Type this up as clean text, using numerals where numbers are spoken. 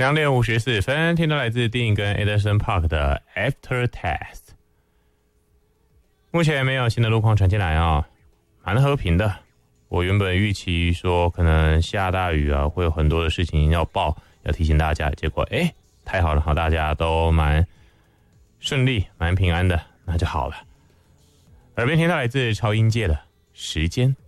2点54分，听到来自电影跟 Ederson Park 的 After Test。目前没有新的路况传进来啊，蛮和平的。我原本预期说可能下大雨啊，会有很多的事情要报，要提醒大家，结果太好了，好，大家都蛮顺利，蛮平安的，那就好了。耳边听到来自超音界的时间。